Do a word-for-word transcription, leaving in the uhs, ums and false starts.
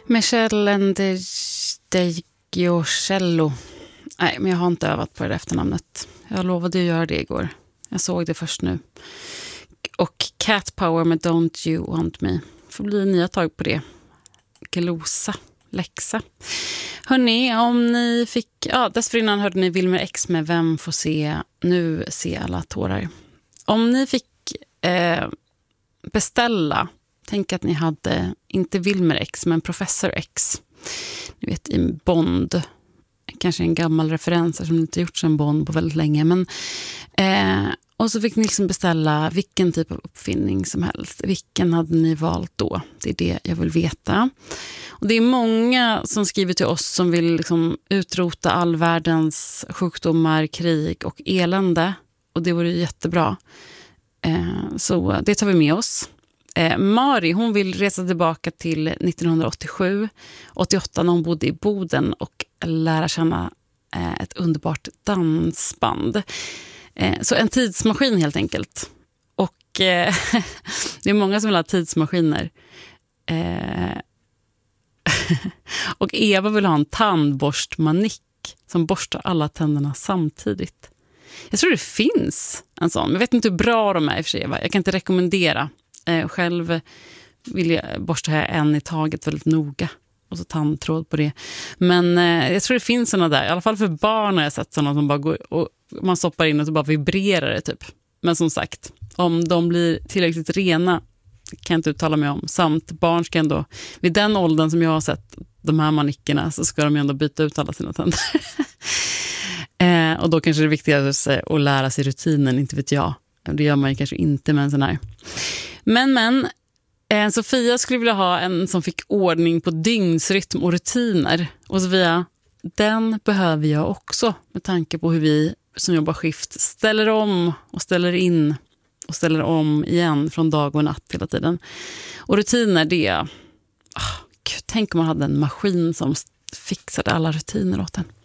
Michelle Ndegeocello. Nej, men jag har inte övat på det efternamnet. Jag lovade att göra det igår. Jag såg det först nu. Och Cat Power med Don't You Want Me. Får bli nya tag på det. Glosa, läxa. Hörrni, om ni fick... Ja, dessförinnan hörde ni Wilmer X med Vem får se nu se alla tårar. Om ni fick eh, beställa... Tänk att ni hade, inte Wilmer X, men Professor X. Ni vet, i Bond. Kanske en gammal referens som inte gjort sedan Bond på väldigt länge. Men, eh, och så fick ni liksom beställa vilken typ av uppfinning som helst. Vilken hade ni valt då? Det är det jag vill veta. Och det är många som skriver till oss som vill liksom utrota all världens sjukdomar, krig och elände. Och det vore jättebra. Eh, så det tar vi med oss. Eh, Mari, hon vill resa tillbaka till nittonhundraåttiosju åttioåtta när hon bodde i Boden och lära känna eh, ett underbart dansband. Eh, så en tidsmaskin helt enkelt. Och eh, det är många som vill ha tidsmaskiner. Eh, och Eva vill ha en tandborstmanik som borstar alla tänderna samtidigt. Jag tror det finns en sån. Jag vet inte hur bra de är i och för sig. Jag kan inte rekommendera. Eh, själv vill jag borsta här en i taget väldigt noga. Och så tandtråd på det. Men eh, jag tror det finns såna där. I alla fall för barn har jag sett såna som bara går och man stoppar in och så bara vibrerar det typ. Men som sagt, om de blir tillräckligt rena kan jag inte uttala mig om. Samt barn ska ändå, vid den åldern som jag har sett de här manickerna så ska de ändå byta ut alla sina tänder. eh, och då kanske det är viktigare att lära sig rutinen, inte vet jag. Det gör man ju kanske inte med en sån här. Men, men eh, Sofia skulle vilja ha en som fick ordning på dygnsrytm och rutiner. Och Sofia, den behöver jag också med tanke på hur vi som jobbar skift ställer om och ställer in och ställer om igen från dag och natt hela tiden. Och rutiner, det är... Oh, Gud, tänk om man hade en maskin som fixade alla rutiner åt en.